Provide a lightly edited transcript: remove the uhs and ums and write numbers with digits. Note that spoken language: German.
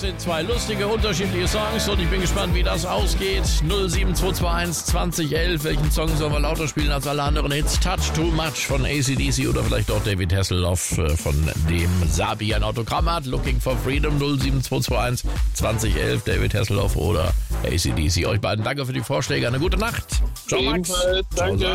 sind zwei lustige, unterschiedliche Songs und ich bin gespannt, wie das ausgeht. 07221 2011. Welchen Song sollen wir lauter spielen als alle anderen Hits? Touch Too Much von AC/DC oder vielleicht auch David Hasselhoff von dem Sabi ein Autogramm hat. Looking for Freedom 07221 2011. David Hasselhoff oder AC/DC. Euch beiden danke für die Vorschläge. Eine gute Nacht. Ciao, Max. Danke.